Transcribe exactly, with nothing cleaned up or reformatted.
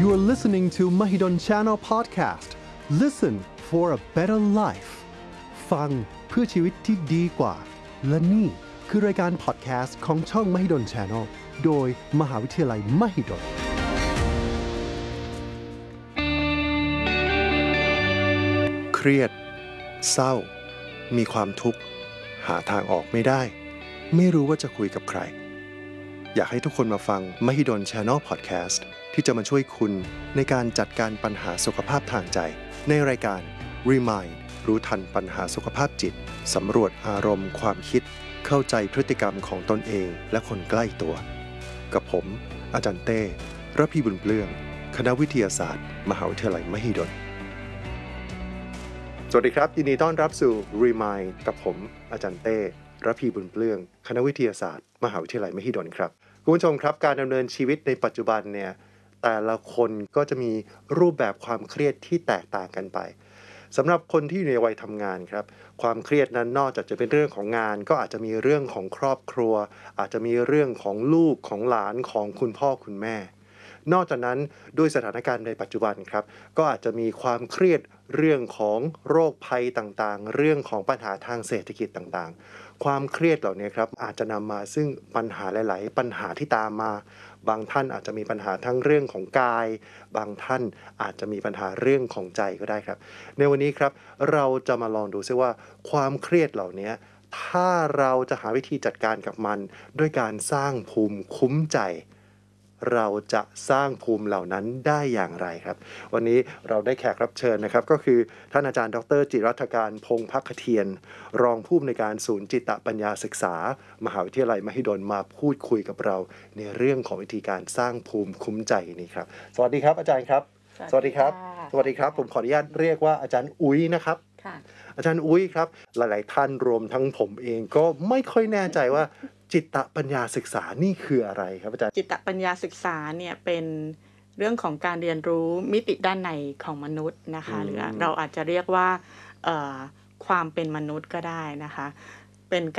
You are listening to Mahidol Channel Podcast. Listen for a better life. ฟังเพื่อชีวิตที่ดีกว่าและนี่คือรายการพอดแคสต์ของช่อง Mahidol Channel โดยมหาวิทยาลัย Mahidolเครียดเศร้ามีความทุกข์หาทางออกไม่ได้ไม่รู้ว่าจะคุยกับใครอยากให้ทุกคนมาฟัง Mahidol Channel Podcast ที่จะมาช่วยคุณในการจัดการปัญหาสุขภาพทางใจในรายการ Remind รู้ทันปัญหาสุขภาพจิตสำรวจอารมณ์ความคิดเข้าใจพฤติกรรมของตนเองและคนใกล้ตัวกับผมอาจารย์เต้ระพีบุญเปลื้องคณะวิทยาศาสตร์มหาวิทยาลัย Mahidolสวัสดีครับยินดีต้อนรับสู่ Remind กับผมอาจารย์เต้ระพีบุญเปลื้องคณะวิทยาศาสตร์มหาวิทยาลัย Mahidol ครับคุณผู้ชมครับการดำเนินชีวิตในปัจจุบันเนี่ยแต่ละคนก็จะมีรูปแบบความเครียดที่แตกต่างกันไปสำหรับคนที่อยู่ในวัยทำงานครับความเครียดนั้นนอกจากจะเป็นเรื่องของงานก็อาจจะมีเรื่องของครอบครัวอาจจะมีเรื่องของลูกของหลานของคุณพ่อคุณแม่นอกจากนั้นด้วยสถานการณ์ในปัจจุบันครับก็อาจจะมีความเครียดเรื่องของโรคภัยต่างๆเรื่องของปัญหาทางเศรษฐกิจต่างๆความเครียดเหล่านี้ครับอาจจะนำมาซึ่งปัญหาหลายๆปัญหาที่ตามมาบางท่านอาจจะมีปัญหาทั้งเรื่องของกายบางท่านอาจจะมีปัญหาเรื่องของใจก็ได้ครับในวันนี้ครับเราจะมาลองดูซิว่าความเครียดเหล่านี้ถ้าเราจะหาวิธีจัดการกับมันด้วยการสร้างภูมิคุ้มใจเราจะสร้างภูมิเหล่านั้นได้อย่างไรครับวันนี้เราได้แขกรับเชิญนะครับก็คือท่านอาจารย์ดรจิรัตน์การพงษ์ภักเทียนรองผู้อำนวยการศูนย์จิตปัญญาศึกษามหาวิทยาลัยมหิดลมาพูดคุยกับเราในเรื่องของวิธีการสร้างภูมิคุ้มใจนี้ครับสวัสดีครับอาจารย์ครับสวัสดีครับสวัสดีครับผมขออนุญาตเรียกว่าอาจารย์อุ้ยนะครับอาจารย์อุ้ยครับหลายๆท่านรวมทั้งผมเองก็ไม่ค่อยแน่ใจว่าจิตปัญญาศึกษานี่คืออะไรครับอาจารย์จิตปัญญาศึกษาเนี่ยเป็นเรื่องของการเรียนรู้มิติด้านในของมนุษย์นะคะหรือเราอาจจะเรียกว่าความเป็นมนุษย์ก็ได้นะคะเป็น